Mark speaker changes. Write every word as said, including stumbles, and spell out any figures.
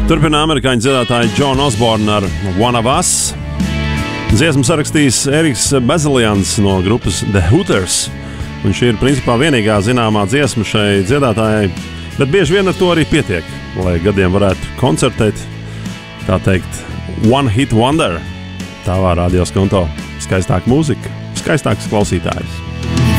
Speaker 1: Turpinām amerikāņu dziedātāju John Osborne ar One of Us. Dziesmu sarakstījis Eriks Bezalians no grupas The Hooters. Un šī ir principā vienīgā zināmā dziesma šai dziedātājai, bet bieži vien ar to arī pietiek, lai gadiem varētu koncertēt. Tā teikt, One Hit Wonder. Tavā radios konto skaistāka mūzika, skaistāks klausītājs.